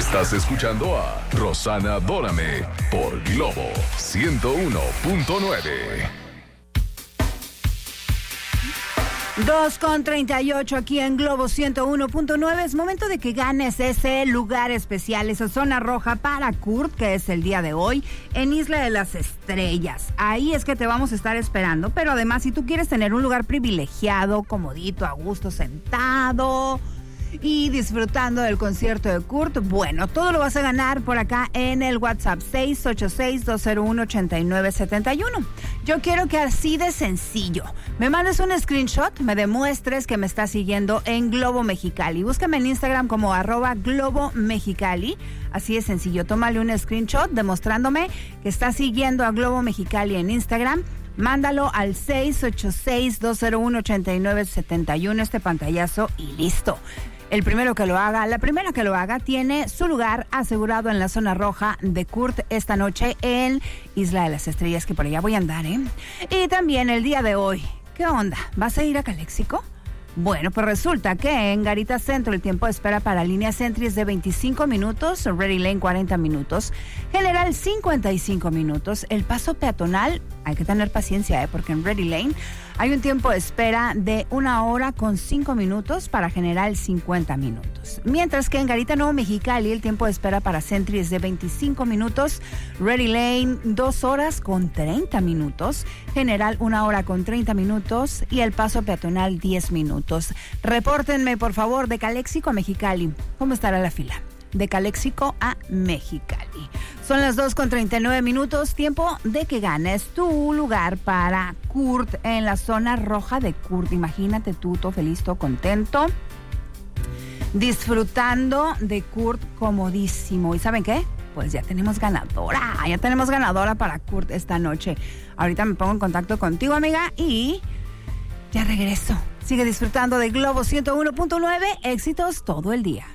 Estás escuchando a Rosana Dórame por Globo 101.9. 2:38 aquí en Globo 101.9. Es momento de que ganes ese lugar especial, esa zona roja para Kurt, que es el día de hoy, en Isla de las Estrellas. Ahí es que te vamos a estar esperando, pero además si tú quieres tener un lugar privilegiado, comodito, a gusto, sentado y disfrutando del concierto de Kurt, bueno, todo lo vas a ganar por acá en el WhatsApp 686-201-8971. Yo quiero que así de sencillo me mandes un screenshot, me demuestres que me estás siguiendo en Globo Mexicali. Búscame en Instagram como @Globo Mexicali. Así de sencillo, tómale un screenshot demostrándome que estás siguiendo a Globo Mexicali en Instagram. Mándalo al 686-201-8971, este pantallazo, y listo. La primera que lo haga tiene su lugar asegurado en la zona roja de Kurt esta noche en Isla de las Estrellas, que por allá voy a andar, ¿eh? Y también el día de hoy, ¿qué onda? ¿Vas a ir a Calexico? Bueno, pues resulta que en Garita Centro el tiempo de espera para línea Sentry es de 25 minutos, Ready Lane 40 minutos, General 55 minutos, el paso peatonal, hay que tener paciencia, porque en Ready Lane hay un tiempo de espera de 1 hora con 5 minutos, para General 50 minutos. Mientras que en Garita Nuevo Mexicali el tiempo de espera para Sentry es de 25 minutos, Ready Lane 2 horas con 30 minutos, General 1 hora con 30 minutos y el paso peatonal 10 minutos. Repórtenme por favor de Calexico a Mexicali. ¿Cómo estará la fila? De Calexico a Mexicali. Son las 2:39 minutos, tiempo de que ganes tu lugar para Kurt en la zona roja de Kurt. Imagínate tú, todo feliz, todo contento, disfrutando de Kurt comodísimo. ¿Y saben qué? Pues ya tenemos ganadora para Kurt esta noche. Ahorita me pongo en contacto contigo, amiga, y ya regreso. Sigue disfrutando de Globo 101.9, éxitos todo el día.